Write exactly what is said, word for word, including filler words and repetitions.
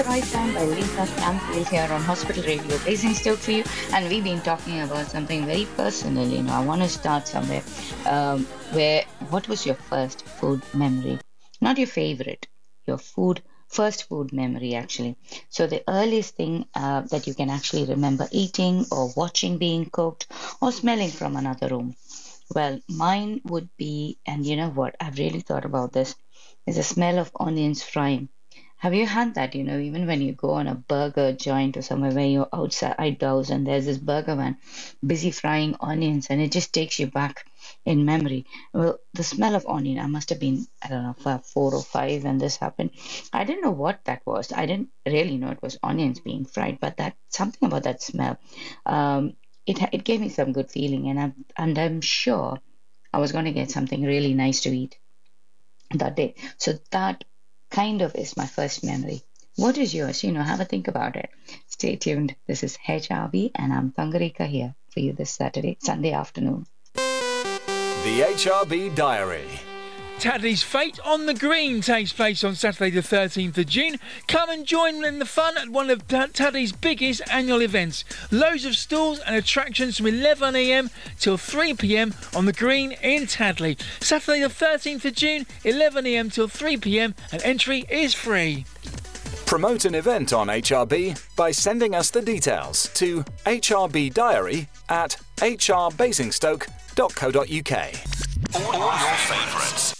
Right Time by Lisa Stansfield here on Hospital Radio Basingstoke for you. And we've been talking about something very personal. You know, I want to start somewhere um, where what was your first food memory? Not your favorite, your food, first food memory, actually. So, the earliest thing uh, that you can actually remember eating or watching being cooked or smelling from another room. Well, mine would be, and you know what, I've really thought about this, is the smell of onions frying. Have you had that, you know, even when you go on a burger joint or somewhere where you're outside outdoors and there's this burger man busy frying onions and it just takes you back in memory. Well, the smell of onion, I must have been, I don't know, fi- four or five when this happened. I didn't know what that was. I didn't really know it was onions being fried, but that something about that smell, um, it ha- it gave me some good feeling, and I'm and I'm sure I was going to get something really nice to eat that day. So that kind of is my first memory. What is yours? You know, have a think about it. Stay tuned. This is H R B and I'm Tangarika here for you this Saturday, Sunday afternoon. The H R B Diary. Tadley's Fate on the Green takes place on Saturday the thirteenth of June. Come and join in the fun at one of Tadley's biggest annual events. Loads of stalls and attractions from eleven a m till three p m on the Green in Tadley. Saturday the thirteenth of June, eleven a m till three p m and entry is free. Promote an event on H R B by sending us the details to H R B Diary at h r basingstoke dot co dot u k. All your favourites.